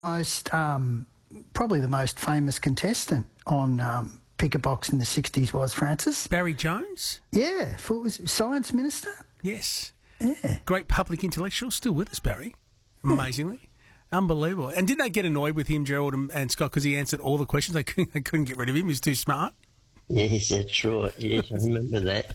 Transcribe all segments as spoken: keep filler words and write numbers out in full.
most, um, probably the most famous contestant on um, Pick a Box in the sixties was, Francis. Barry Jones? Yeah, for, was Science Minister? Yes. Yeah. Great public intellectual, still with us, Barry, amazingly. Unbelievable. And didn't they get annoyed with him, Gerald and, and Scott, because he answered all the questions? They couldn't, they couldn't get rid of him. He was too smart. Yes, that's right. Yes, I remember that.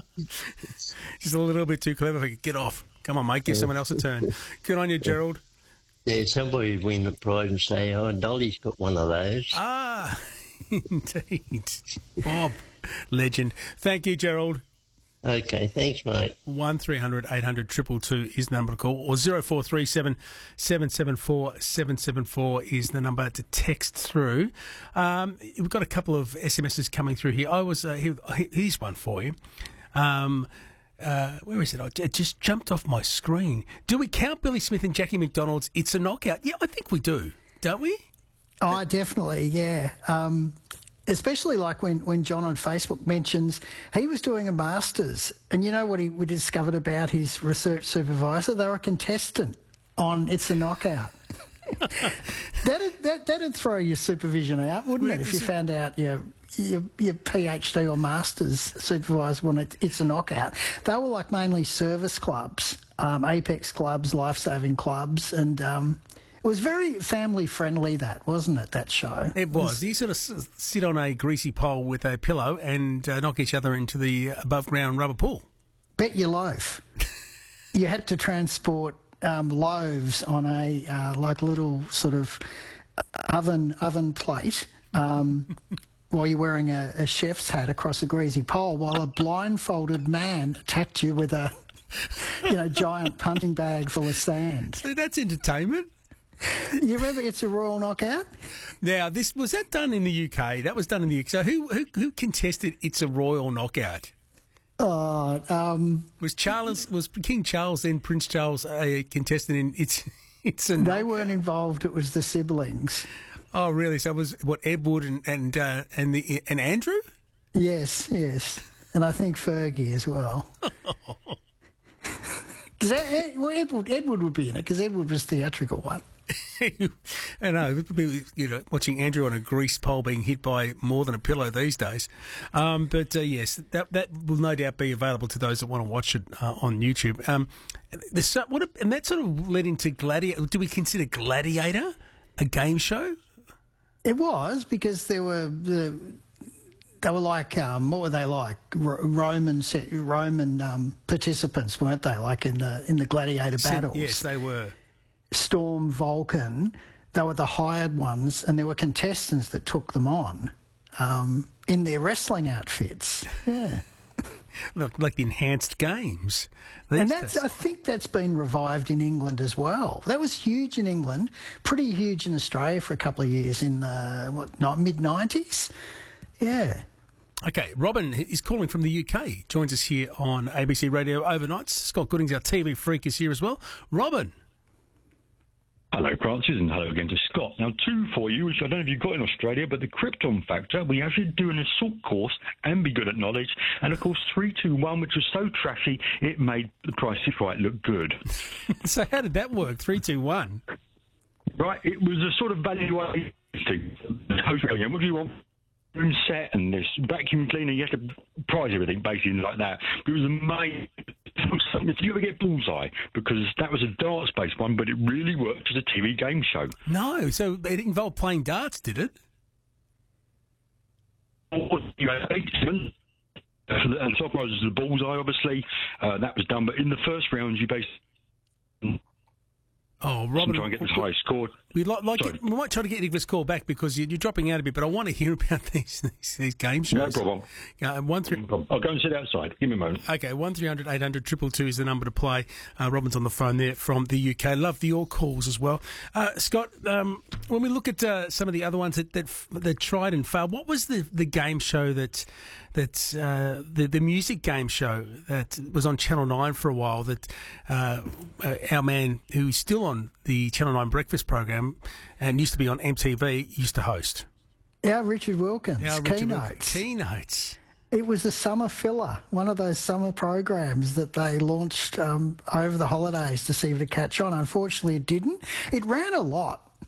Just a little bit too clever. Like, get off. Come on, mate. Give someone else a turn. Good on you, Gerald. Yeah, somebody would win the prize and say, oh, Dolly's got one of those. Ah, indeed. Bob, legend. Thank you, Gerald. Okay, thanks, mate. one three hundred eight hundred two two two is the number to call, or zero four three seven seven seven four seven seven four is the number to text through. Um, we've got a couple of S M Ses coming through here. I was uh, here, here's one for you. Um, uh, where is it? I- It just jumped off my screen. Do we count Billy Smith and Jackie McDonald's It's a Knockout? Yeah, I think we do, don't we? Oh, definitely, yeah. Um, especially like when, when John on Facebook mentions he was doing a master's, and you know what he, we discovered about his research supervisor? They were a contestant on It's a Knockout. that'd, that, that'd throw your supervision out, wouldn't it, if you found out your, your, your PhD or master's supervisor when it, It's a Knockout. They were like mainly service clubs, um, Apex clubs, life-saving clubs, and... Um, it was very family-friendly, that, wasn't it, that show? It was. You sort of s- sit on a greasy pole with a pillow and uh, knock each other into the above-ground rubber pool. Bet your loaf. You had to transport um, loaves on a, uh, like, little sort of oven oven plate um, while you're wearing a, a chef's hat across a greasy pole while a blindfolded man attacked you with a, you know, giant punching bag full of sand. So that's entertainment. You remember It's a Royal Knockout? Now, this was that done in the U K? That was done in the U K. So who who, who contested It's a Royal Knockout? Oh, um... Was Charles was King Charles then Prince Charles a contestant in It's It's a They Knockout? weren't involved, it was the siblings. Oh, really? So it was what Edward and and uh, and the and Andrew? Yes, yes. And I think Fergie as well. 'Cause Ed, well, Edward, Edward would be in it, because Edward was the theatrical one. I know, it would be, you know, watching Andrew on a grease pole being hit by more than a pillow these days. Um, but uh, yes, that that will no doubt be available to those that want to watch it uh, on YouTube. Um, the, so- what a, and that sort of led into Gladiator. Do we consider Gladiator a game show? It was, because there were the they were like um, what were they like Ro- Roman set, Roman um, participants, weren't they? Like in the in the gladiator battles. Yes, they were. Storm, Vulcan, they were the hired ones, and there were contestants that took them on um, in their wrestling outfits. Yeah. Look, like the enhanced games. These And that's, days. I think that's been revived in England as well. That was huge in England, pretty huge in Australia for a couple of years in the what, not mid nineties. Yeah. Okay, Robin is calling from the U K. Joins us here on A B C Radio Overnights. Scott Goodings, our T V freak, is here as well. Robin. Hello, Francis, and hello again to Scott. Now, two for you, which I don't know if you've got in Australia, but the Krypton Factor, we actually do an assault course and be good at knowledge. And, of course, three two one, which was so trashy, it made the Price is Right look good. So how did that work? Three, two, one. Right, it was a sort of valuation thing. What do you want? Room set and this vacuum cleaner, you have to prize everything basically like that. But it was amazing. Did you ever get Bullseye? Because that was a darts-based one, but it really worked as a T V game show. No, so it involved playing darts, did it? You had eighty-seven. And top prize was the Bullseye, obviously. Uh, that was done, but in the first round, you basically Oh, Robin, try and get the highest score. We'd like, like Sorry. it, we might try to get Nicholas call back because you, you're dropping out a bit, but I want to hear about these these, these game shows. No problem. Uh, one three. No problem. I'll go and sit outside. Give me a moment. Okay, one three hundred eight hundred two two two is the number to play. Uh, Robin's on the phone there from the U K. Love the your calls as well. Uh, Scott, um, when we look at uh, some of the other ones that, that that tried and failed, what was the, the game show that that uh, the the music game show that was on Channel Nine for a while that uh, uh, our man who's still on the Channel Nine breakfast program and used to be on M T V used to host? Yeah, Richard Wilkins, Our Richard Keynotes. Wilkins. Keynotes. It was a summer filler, one of those summer programs that they launched um, over the holidays to see if it catch on. Unfortunately, it didn't. It ran a lot.